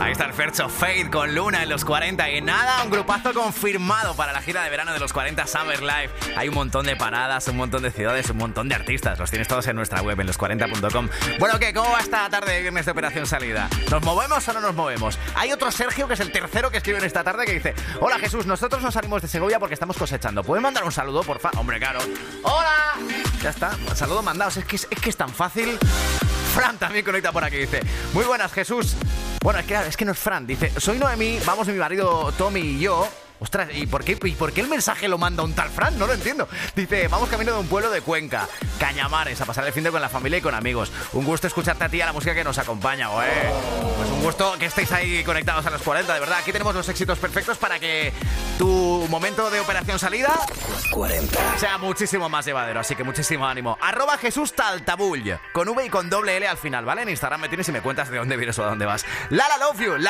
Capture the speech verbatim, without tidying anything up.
Ahí está el Fercho Fade con Luna en los cuarenta. Y nada, un grupazo confirmado para la gira de verano de los cuarenta Summer Live. Hay un montón de paradas, un montón de ciudades, un montón de artistas. Los tienes todos en nuestra web, en los cuarenta punto com. Bueno, ¿qué? ¿Cómo va esta tarde de viernes de Operación Salida? ¿Nos movemos o no nos movemos? Hay otro Sergio, que es el tercero que escribe en esta tarde, que dice: hola Jesús, nosotros nos salimos de Segovia porque estamos cosechando. ¿Puedes mandar un saludo, porfa? Hombre, claro. ¡Hola! Ya está, saludo mandados. Es que es, es que es tan fácil. Fran también conecta por aquí, dice: muy buenas, Jesús. Bueno, es que, es que no es Fran. Dice: soy Noemí, vamos mi marido Tommy y yo. Ostras, ¿y por qué, ¿y por qué el mensaje lo manda un tal Fran? No lo entiendo. Dice: vamos camino de un pueblo de Cuenca, Cañamares, a pasar el fin de con la familia y con amigos. Un gusto escucharte a ti, a la música que nos acompaña, güey. Pues un gusto que estéis ahí conectados a los cuarenta, de verdad. Aquí tenemos los éxitos perfectos para que tu momento de Operación Salida cuarenta sea muchísimo más llevadero. Así que muchísimo ánimo. Arroba Jesús Taltabull, con V y con doble L al final, ¿vale? En Instagram me tienes y me cuentas de dónde vienes o a dónde vas. Lala, love you.